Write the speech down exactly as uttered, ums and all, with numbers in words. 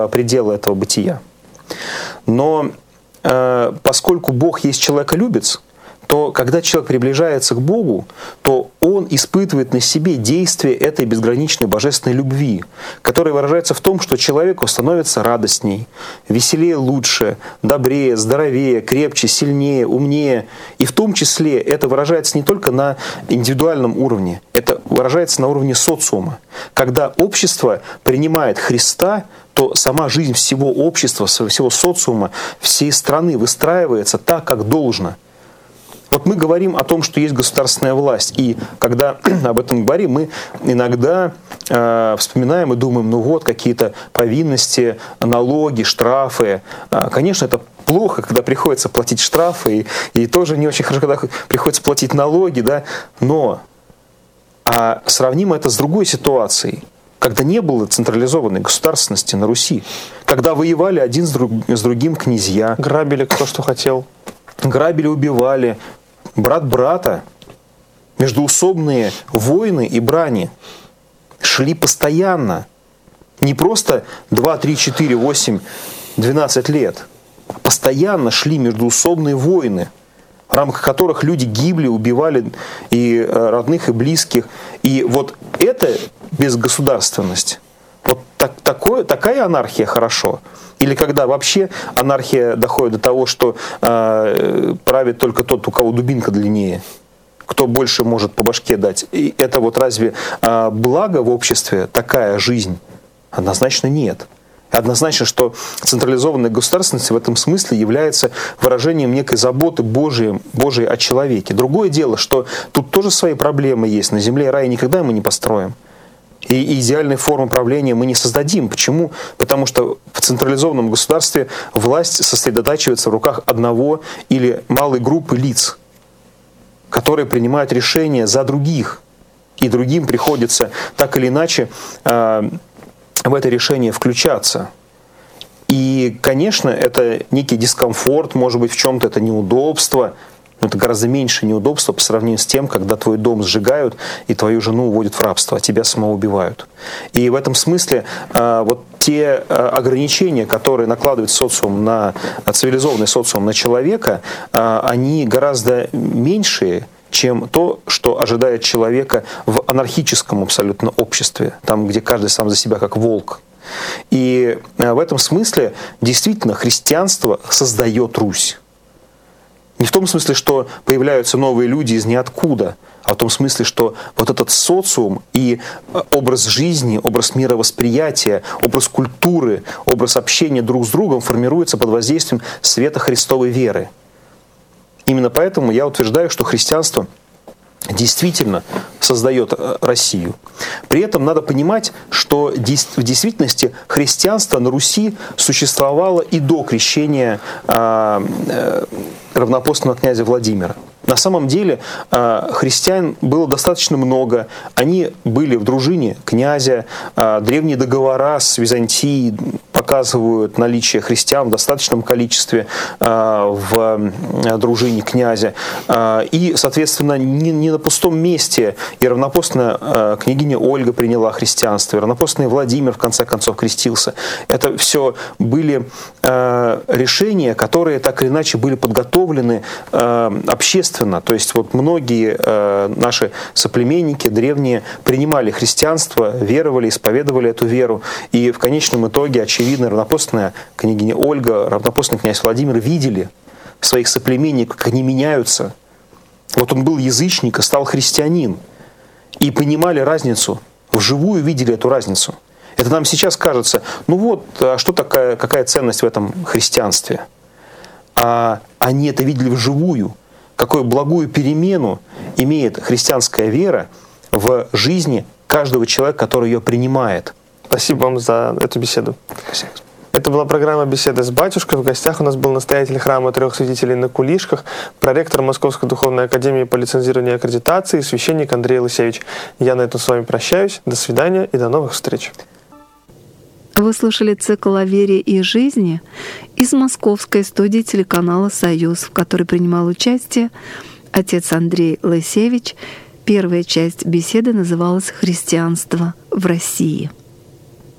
пределы этого бытия. Но э, поскольку Бог есть человеколюбец, то когда человек приближается к Богу, то он испытывает на себе действие этой безграничной божественной любви, которая выражается в том, что человеку становится радостней, веселее, лучше, добрее, здоровее, крепче, сильнее, умнее. И в том числе это выражается не только на индивидуальном уровне, это выражается на уровне социума. Когда общество принимает Христа, то сама жизнь всего общества, всего социума, всей страны выстраивается так, как должно. Вот мы говорим о том, что есть государственная власть, и когда об этом говорим, мы иногда э, вспоминаем и думаем, ну вот, какие-то повинности, налоги, штрафы. Э, конечно, это плохо, когда приходится платить штрафы, и, и тоже не очень хорошо, когда приходится платить налоги, да, но а сравним это с другой ситуацией, когда не было централизованной государственности на Руси, когда воевали один с, друг, с другим князья. Грабили кто что хотел. Грабили, убивали. Брат брата, междоусобные войны и брани шли постоянно. Не просто два, три, четыре, восемь, двенадцать лет. Постоянно шли междоусобные войны, в рамках которых люди гибли, убивали и родных, и близких. И вот это безгосударственность. Вот так, такое, такая анархия хорошо. Или когда вообще анархия доходит до того, что э, правит только тот, у кого дубинка длиннее, кто больше может по башке дать. И это вот разве э, благо в обществе, такая жизнь? Однозначно нет. Однозначно, что централизованная государственность в этом смысле является выражением некой заботы Божией, Божией о человеке. Другое дело, что тут тоже свои проблемы есть. На земле рая никогда мы не построим. И идеальной формы правления мы не создадим. Почему? Потому что в централизованном государстве власть сосредотачивается в руках одного или малой группы лиц, которые принимают решения за других. И другим приходится так или иначе э, в это решение включаться. И, конечно, это некий дискомфорт, может быть, в чем-то это неудобство. Но это гораздо меньше неудобства по сравнению с тем, когда твой дом сжигают и твою жену уводят в рабство, а тебя самого убивают. И в этом смысле э, вот те э, ограничения, которые накладывает социум на цивилизованный социум на человека, э, они гораздо меньшие, чем то, что ожидает человека в анархическом абсолютно обществе, там, где каждый сам за себя как волк. И э, в этом смысле действительно христианство создает Русь. Не в том смысле, что появляются новые люди из ниоткуда, а в том смысле, что вот этот социум и образ жизни, образ мировосприятия, образ культуры, образ общения друг с другом формируется под воздействием света Христовой веры. Именно поэтому я утверждаю, что христианство действительно создает Россию. При этом надо понимать, что в действительности христианство на Руси существовало и до крещения равноапостольного князя Владимира. На самом деле христиан было достаточно много. Они были в дружине князя. Древние договора с Византией показывают наличие христиан в достаточном количестве в дружине князя. И, соответственно, не, не на пустом месте и равноапостольная княгиня Ольга приняла христианство, и равноапостольный Владимир, в конце концов, крестился. Это все были решения, которые так или иначе были подготовлены общественно. То есть вот многие э, наши соплеменники древние принимали христианство, веровали, исповедовали эту веру. И в конечном итоге, очевидно, равноапостольная княгиня Ольга, равноапостольный князь Владимир видели своих соплеменников, как они меняются. Вот он был язычник, а стал христианин. И понимали разницу, вживую видели эту разницу. Это нам сейчас кажется, ну вот, а что такая, какая ценность в этом христианстве? А они это видели вживую. Какую благую перемену имеет христианская вера в жизни каждого человека, который ее принимает. Спасибо вам за эту беседу. Спасибо. Это была программа «Беседа с батюшкой». В гостях у нас был настоятель храма Трех Святителей на Кулишках, проректор Московской Духовной Академии по лицензированию и аккредитации, священник Андрей Лысевич. Я на этом с вами прощаюсь. До свидания и до новых встреч. Вы слушали цикл о вере и жизни из московской студии телеканала «Союз», в которой принимал участие отец Андрей Лысевич. Первая часть беседы называлась «Христианство в России».